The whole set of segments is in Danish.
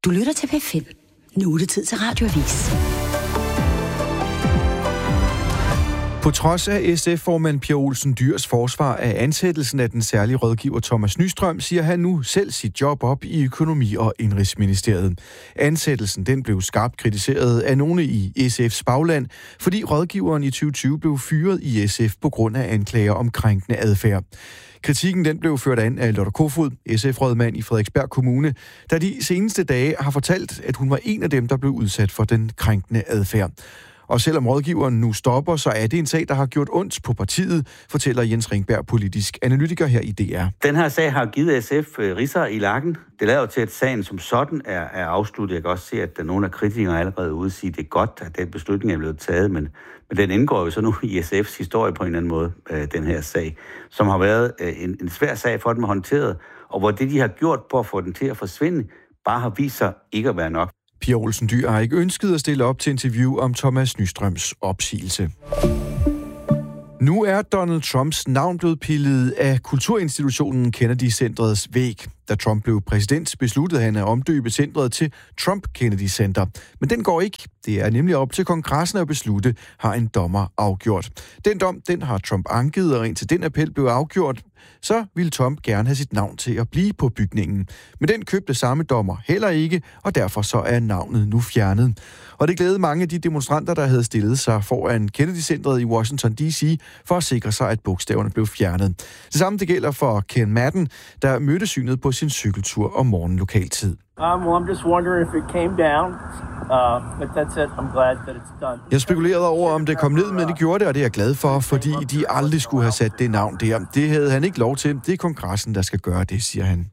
Du lytter til P5. Nu er det tid til Radioavis. På trods af SF-formand Pia Olsen Dyhrs forsvar af ansættelsen af den særlige rådgiver Thomas Nystrøm, siger han nu selv sit job op i Økonomi- og Indenrigsministeriet. Ansættelsen den blev skarpt kritiseret af nogle i SF's bagland, fordi rådgiveren i 2020 blev fyret i SF på grund af anklager om krænkende adfærd. Kritikken den blev ført an af Lotte Kofod, SF-rådmand i Frederiksberg Kommune, der de seneste dage har fortalt, at hun var en af dem, der blev udsat for den krænkende adfærd. Og selvom rådgiveren nu stopper, så er det en sag, der har gjort ondt på partiet, fortæller Jens Ringberg, politisk analytiker her i DR. Den her sag har givet SF ridser i lakken. Det lader jo til, at sagen som sådan er afsluttet. Jeg kan også se, at der er nogle af kritikere allerede ude sige, at det er godt, at den beslutning er blevet taget, men den indgår jo så nu i SF's historie på en eller anden måde, den her sag, som har været en svær sag for dem at håndtere, og hvor det, de har gjort på at få den til at forsvinde, bare har vist sig ikke at være nok. Pia Olsen Dyhr har ikke ønsket at stille op til interview om Thomas Nystrøms opsigelse. Nu er Donald Trumps navn blevet pillet af kulturinstitutionen Kennedy-centrets væg. Da Trump blev præsident, besluttede han at omdøbe centret til Trump Kennedy Center. Men den går ikke. Det er nemlig op til kongressen at beslutte, har en dommer afgjort. Den dom, den har Trump anket, og indtil den appel blev afgjort, så ville Trump gerne have sit navn til at blive på bygningen. Men den købte samme dommer heller ikke, og derfor så er navnet nu fjernet. Og det glædede mange af de demonstranter, der havde stillet sig foran Kennedy-centret i Washington D.C. for at sikre sig, at bogstaverne blev fjernet. Det samme det gælder for Ken Madden, der mødte synet på sin cykeltur om morgenen lokaltid. I'm just wondering if it came down, but that's it. I'm glad that it's done. Jeg spekulerede over, om det kom ned, men det gjorde det, og det er jeg glad for, fordi de aldrig skulle have sat det navn der. Det havde han ikke lov til. Det er kongressen, der skal gøre det, siger han.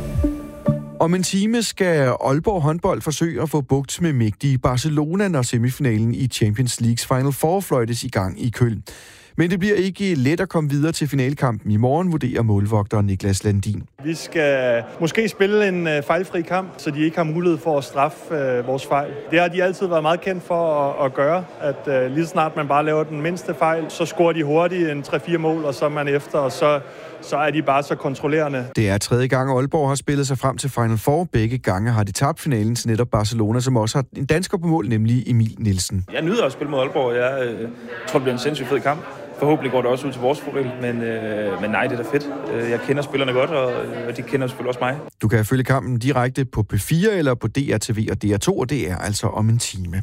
Om en time skal Aalborg håndbold forsøge at få bugt med mægtige Barcelona, når semifinalen i Champions Leagues Final Four fløjtes i gang i Køln. Men det bliver ikke let at komme videre til finalekampen i morgen, vurderer målvogter Niklas Landin. Vi skal måske spille en fejlfri kamp, så de ikke har mulighed for at straffe vores fejl. Det har de altid været meget kendt for at gøre, at lige snart man bare laver den mindste fejl, så scorer de hurtigt en 3-4 mål, og så er man efter, og så er de bare så kontrollerende. Det er tredje gang, Aalborg har spillet sig frem til Final Four. Begge gange har de tabt finalen til netop Barcelona, som også har en dansker på mål, nemlig Emil Nielsen. Jeg nyder at spille mod Aalborg. Jeg tror, det bliver en sindssygt fed kamp. Forhåbentlig går det også ud til vores fordel, men nej, det er da fedt. Jeg kender spillerne godt, og de kender selvfølgelig også mig. Du kan følge kampen direkte på P4 eller på DRTV og DR2, og det er altså om en time.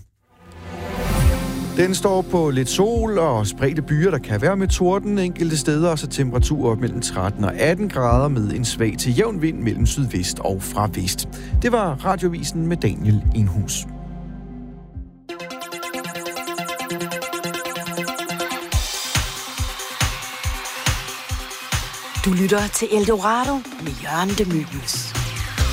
Den står på lidt sol og spredte byer, der kan være med torden enkelte steder, og så temperaturer op mellem 13 og 18 grader med en svag til jævn vind mellem sydvest og fra vest. Det var Radioavisen med Daniel Enhus. Du lytter til Eldorado med Jørgen de Mylius.